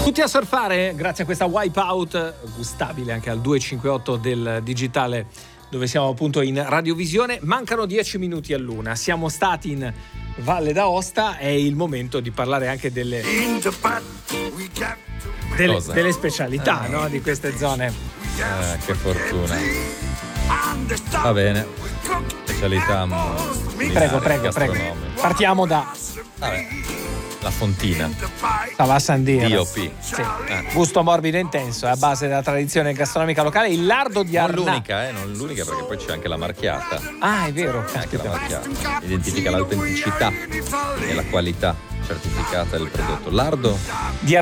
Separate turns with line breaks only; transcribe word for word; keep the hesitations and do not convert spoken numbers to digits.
Tutti a surfare grazie a questa Wipeout, gustabile anche al due cinquantotto del digitale, dove siamo appunto in radiovisione. Mancano dieci minuti all'una, siamo stati in Valle d'Aosta, è il momento di parlare anche delle, delle, delle specialità, eh. no? di queste zone.
Eh, che fortuna. Va bene, specialità.
Prego, prego, prego. Partiamo da...
Vabbè. La fontina.
Stava a San Dire.
D O P.
Sì. Eh. Gusto morbido e intenso, è a base della tradizione gastronomica locale. Il lardo di Arnà.
Non l'unica, eh, non l'unica, perché poi c'è anche la marchiata.
Ah, è vero.
C'è anche la marchiata. Identifica l'autenticità e la qualità certificata del prodotto. Lardo
di